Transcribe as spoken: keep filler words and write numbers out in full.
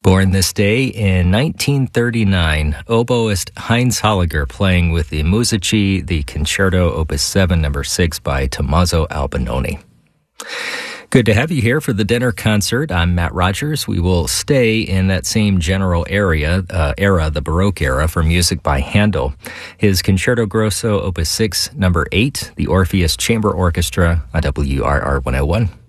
Born this day in nineteen thirty-nine, oboist Heinz Holliger playing with the Musici, the Concerto Opus seven, number six by Tommaso Albinoni. Good to have you here for the dinner concert. I'm Matt Rogers. We will stay in that same general area, uh, era, the Baroque era, for music by Handel. His Concerto Grosso Opus six, number eight, the Orpheus Chamber Orchestra on W R R one oh one.